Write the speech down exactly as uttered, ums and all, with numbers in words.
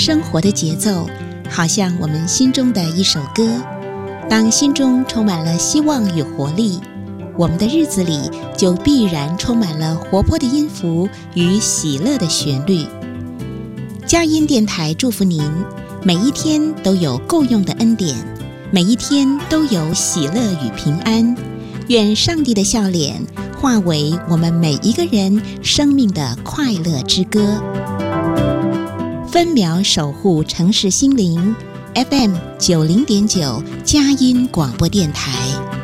生活的节奏，好像我们心中的一首歌。当心中充满了希望与活力，我们的日子里就必然充满了活泼的音符与喜乐的旋律。佳音电台祝福您，每一天都有够用的恩典，每一天都有喜乐与平安。愿上帝的笑脸化为我们每一个人生命的快乐之歌。分秒守护城市心灵 ，F M 九零点九佳音广播电台。